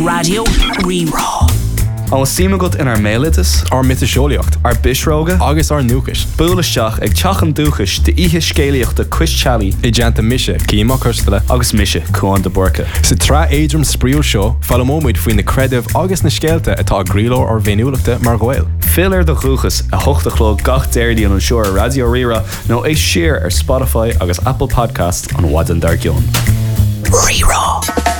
Radio Rerá. An símagat in ar mélitas, ar mit seolaíocht, ar bisróga, agus ar nuachis. búlaisteach ag teachan dúchas de ihe scéalaíochta Chris I deanta mise, címa chustala. agus mise chuan de borca. Sa tra éidrum spríúil seo, fall móid faoin na credibh agus na scéalta atá grílór ar bhéúachta mar ghail. Filar de chuchas a hochtachló gach déirdí an seoir Radio Rira nó é siar ar Spotify agus Apple Podcast an Wadan Dargion. Rerá.